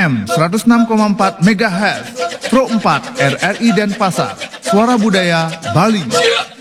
FM 106,4 MHz, Pro 4 RRI Denpasar, Suara Budaya Bali.